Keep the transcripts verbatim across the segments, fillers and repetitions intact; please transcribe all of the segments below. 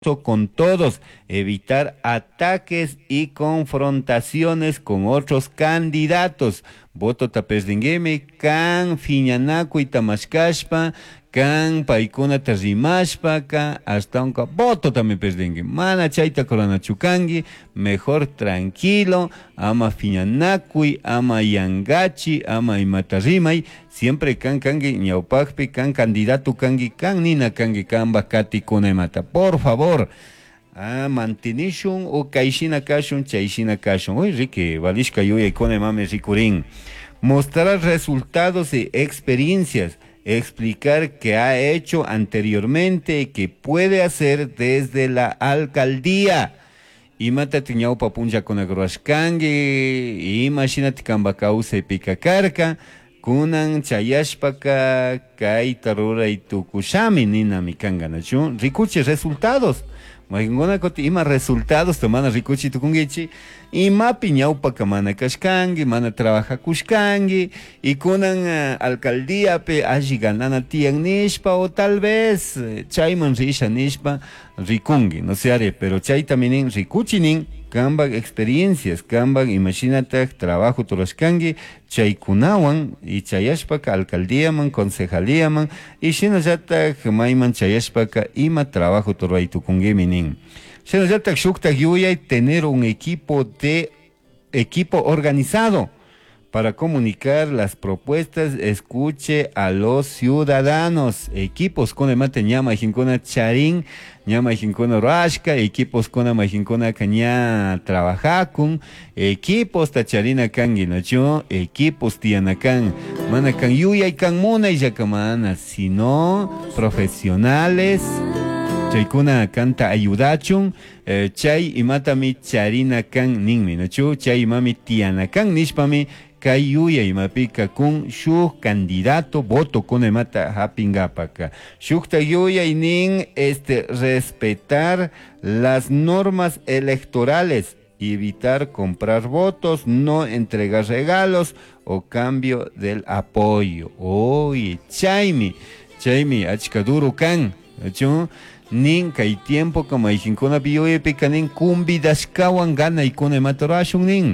con todos, evitar ataques y confrontaciones con otros candidatos. Voto tapesdingeme, kan fiñanaku y tamashkashpa, kan paikuna tarrimashpa, ka hasta unka voto también pesdengue. Mana chaita corona chukangi, mejor tranquilo, ama fiñanakui, ama yangachi, ama imatarrimay, siempre kan kangi ñaupakpi, kan candidato kangi, kan nina kangi, kan bakati kunemata. Por favor. Ah, mantenishun o kaishina kashun, chaishina kashun. Uy, Ricky, valishka yuya y kone mame rikurin. Mostrar resultados y experiencias. Explicar qué ha hecho anteriormente y qué puede hacer desde la alcaldía. Imata tiñau papunja con agroashkangi, imagínate kambakause pikakarka, kunan chayashpaka, kaitarura y tukushami nina mikanganachu. Rikuche resultados. Mahingona koti ima resultados tomana rikuchi tukungichi ima piñaupa kamana kashkangi mana trabaja kushkangi y kunan uh, alcaldía pe aji ganana tian nishpa o tal vez uh, chayman risha nishpa rikungi no se haré pero chay también rikuchinin kambag experiencias kambag imagínate trabajo turashkangi chay kunawan y chayashpaka alcaldía man concejalía man y shinajata mayman chayashpaka ima trabajo turay tukungi minin shinajata shukta yuya y tener un equipo de equipo organizado para comunicar las propuestas, escuche a los ciudadanos. Equipos con el mate ñama jincona charín, ñama jincona rashka, equipos con la jincona caña trabajacun, equipos tacharina kanginacho, equipos tianakan, manakan yuya y kan mona y yakamana, sino profesionales. Chaykuna kanta ayudachun, eh, chay imatami charina kan ninmi, nachu, chay imami tiana kan nishpami, kayuya imapika kun shuk candidato voto con emata hapingapaka. Shuk tayuya y nin este respetar las normas electorales y evitar comprar votos, no entregar regalos o cambio del apoyo. Oye, chaymi, chaymi, achkaduro kan, nachu. Nin kay tiempo como hay jinkona biyoye pekanin kumbidashkawan gana y kone matorashun nin.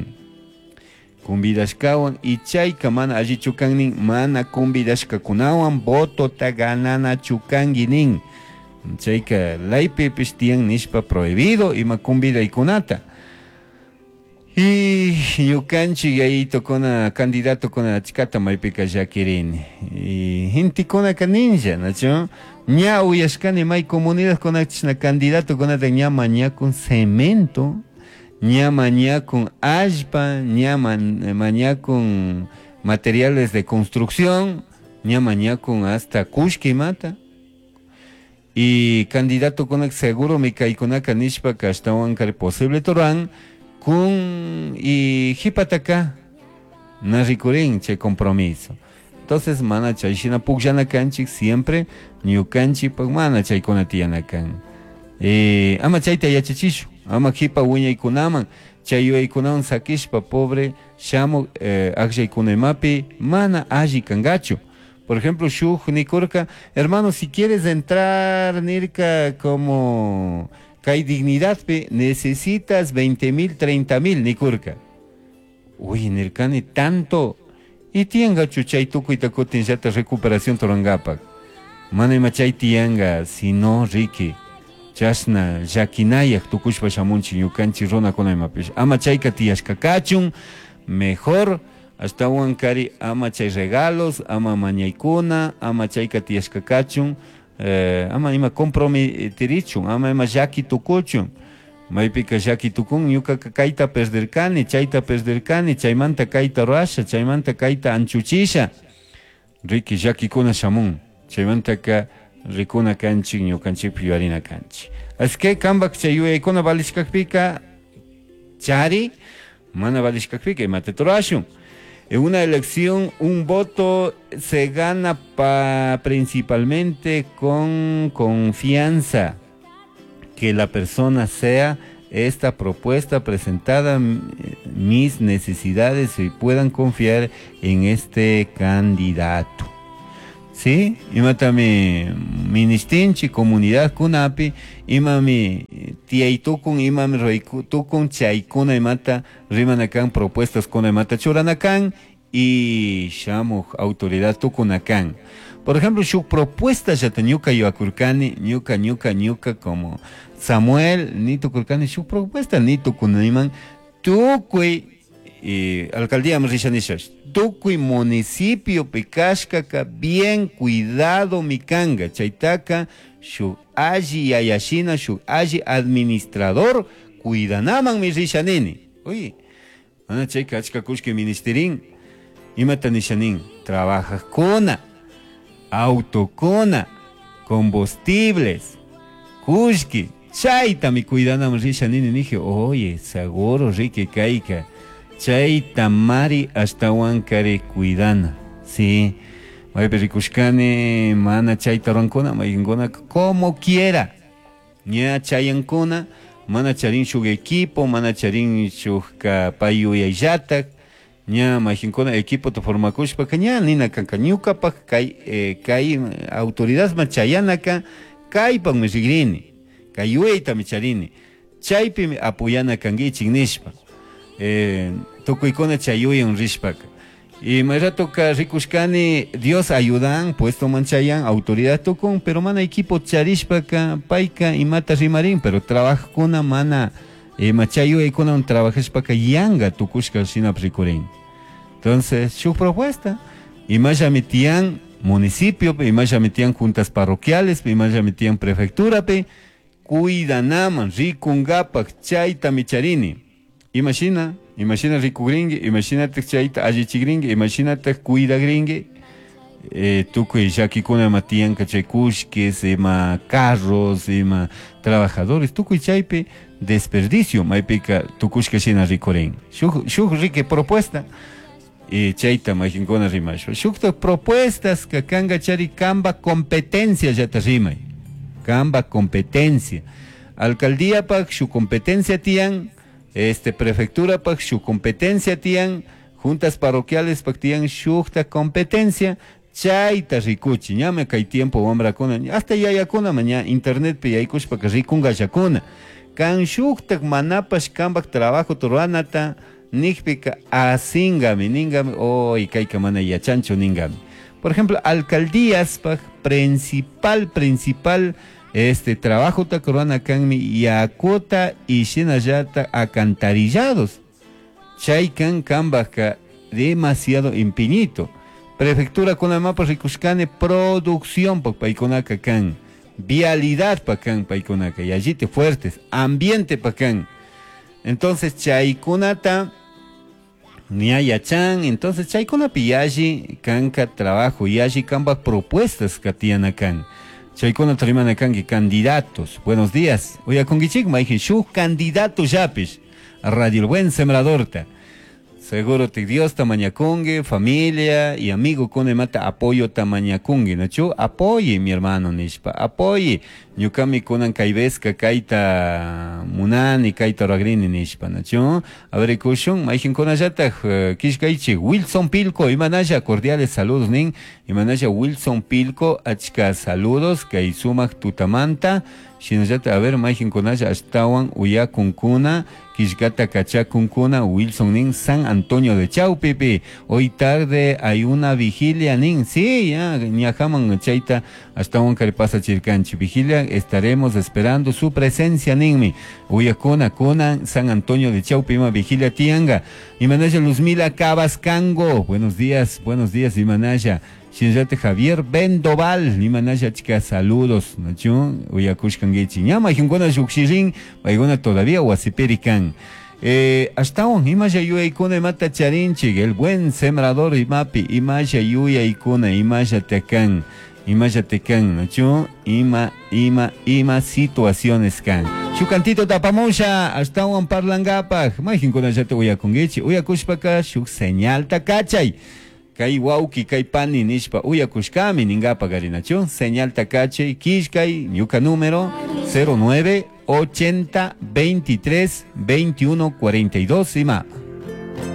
Kumbidashkawan y chay kamana allí chukan nin mana kumbidashkakunawan voto ta ganana chukangi nin. Chay ka laipe pistian nishpa prohibido y ma kumbida y kunata. Y yukanchi ahí tokona candidato con chikata maipika yakirin. Y hinti kona kaninja, ¿no? Ña uyashkani may comunidad con na candidato con ña maña con cemento, ña maña con ashpa, ña maña con materiales de construcción, ña maña con hasta kushki mata. Y candidato con seguro mi kai con kanishpa kastawan kare posible toran con y hipataka na rikurin che compromiso. Entonces, mana chayshina pukjana kanchik siempre, niu kanchi pak mana chay kuna tiana kan. Eh, ama chayta yachachishu, ama hipa uña ikunaman, chayo ikunaman sakishpa pobre, shamo eh, akja ikunemapi, mana aji kangacho. Por ejemplo, shuk nikurka, hermano, si quieres entrar nirka como kai dignidad, pe, necesitas veinte mil, treinta mil nikurka. Uy, nirkani tanto. Y tianga chuchay tuku y takotin yata recuperación torangapak. Mana machay tianga, sino Ricky. Chasna, yakinayak tukushpa shamunchi yukanchi rona kona imapish. Ama chayka tiyashkakachun, mejor hasta huancari ama chay regalos, ama mañaykuna, ama chayka tiyashkakachun, eh, ama ima comprometirichun, ama ima yaki tukuchun. Maypika yaki tukun yuka kaita perderkani, chayta perderkani, chaymanta kaita rasha, chaymanta kaita anchuchisha. Riki yaki kuna shamun, chaymanta ka rikuna kanchi, ñukanchik piwarina kanchi. Así que kambak chayuya ikuna valishkakpika chari, mana valishkakpika imate torashun. En una elección, un voto se gana pa, principalmente con confianza. Que la persona sea esta propuesta presentada, mis necesidades y puedan confiar en este candidato. ¿sí? Imata mi ministinchi, comunidad kunapi, ima mi tiaitukun, ima mi roitukun, chaykuna imata, rimanakan propuestas kuna imata churanakan, y llamo autoridad tukunakan. Por ejemplo, su propuesta ya te ñuka yuakurkani, ñuka, ñuka, ñuka, como Samuel, ni tukurkani, su propuesta ni tukuniman, tukui, y alcaldía Mrishanishash, tukui municipio Picashkaka, bien cuidado mikanga, chaitaka, su aji yayashina, su aji administrador, cuidanaman Mrishanini. Oye, ana chay kachka kushki ministerin, imata nishanin, trabaja kona, autocona, combustibles, kushki, chaita mi cuidanam rishanini, dije, oye, seguro rique kaika. Chaita mari hasta wankare cuidana, sí. May perikushkane mana chaita rankona, mayingona como quiera. Nya chayankona, mana charin shug equipo, mana charin shug payu yayatak, nya majinkona equipo to formakushpa kanya nina kankanyuka pa kai eh, kai autoridad machayanaka kai pa mishigrini, kayueita micharini, chaipi apoyana kangi chignishpa. Eh, Tokuikona chayuyan rishpaka. Y me toca rikushkani, Dios ayudan, puesto manchayan, autoridad tokon, pero mana equipo charishpaka, paika y mata rimarin, pero trabaja con una mana, eh, machayo y con un trabajashpaka yanga tukushka sinap rikurin. Entonces, su propuesta, y más ya metían municipio, y más ya metían juntas parroquiales, y más ya metían prefectura, pe, cuidanaman, rikungapak, chaita micharini. Imagina, imagina rico gringue, imagínate chaita ajichi gringue, imagínate cuida gringue, eh, tú que ya que con matían cachecushques, ema carros, ema trabajadores, tú que chaipe desperdicio, maipica tu cushka shina rico ring. Shuk rique propuesta, eh, chaita majincona rimasho. Shuk propuestas que kanga chari kamba competencia ya te rimay, kamba competencia. Alcaldía pak su competencia tian. Este, prefectura pak su competencia tian, juntas parroquiales pak tian shukta competencia, chaita rikuchi, ñame kai tiempo wambra kona, hasta ya yakuna maña internet pe yaikush pak rikunga yakuna, kan shukta manapash kambak trabajo turanata, nikpika asingami, ningami, oh, y kaika mana yachancho ningami. Por ejemplo, alcaldías pak principal, principal, este trabajo ta corona kanmi yakota y shinayata acantarillados. Chaykan kambaka demasiado infinito. Prefectura con la mapa rikushkane producción pa paikonaka kan. Vialidad pa kan paikonaka. Y allí te fuertes. Ambiente pa kan. Entonces chaykunata niayachan. Entonces chaykuna piyaji kanka trabajo. Yaji kambak propuestas katiana kan. Chaykuna tarimana kangi candidatos. Buenos días. Oya kongichik maiji shu candidato yapis. Radio El Buen Sembradorta. Seguro te Dios tamañakungi, familia y amigo con mata apoyo tamañakungi, ¿no? Apoye mi hermano Nishpa, apoye. Ñukami kunan kaibeska kaita munani kaita ragrini Nishpa, ¿no? A ver, kushun, maijin konayata kishkaichi Wilson Pilco, imanaya cordiales saludos nin, imanaya Wilson Pilco, achka saludos, kai sumak tutamanta, shinayata, a ver, maijin konaya astawan uya kunkuna, Kishgata Cachacuncuna, Wilson Nin, San Antonio de Chaupepe. Hoy tarde hay una vigilia, Nin. Sí, ya, ñajaman chaita, hasta un caripasa chircanchi. Vigilia, estaremos esperando su presencia, Ninmi. Uyacona, Cona, San Antonio de Chaupima, vigilia tianga. Imanaya Luzmila Cabascango. Buenos días, buenos días, Imanaya. Shinjate Javier Bendoval, Imanaya chica, saludos, ¿no? Uyakushkangechi. Ñama, Jungona Juxirin, Baigona todavía, Huasiperican. Eh, hasta un Imaya Yuya Ikuna Mata Charinchi, el buen sembrador Imapi, Imaya Yuya Ikuna, Imaya Tecan, Imaya Tecan, ¿no? Ima, Ima, Ima situaciones can. Shukantito tapamusha, hasta un parlangapa, Majin Jate Uyakungechi, Uyakushpaka, Shuk señal takachay. Kai wauki kai pani nishpa uyakushkami ningapa garinacho señal takache kishkai ñuka número cero nueve ochenta veintitrés veintiuno cuarenta y dos ima.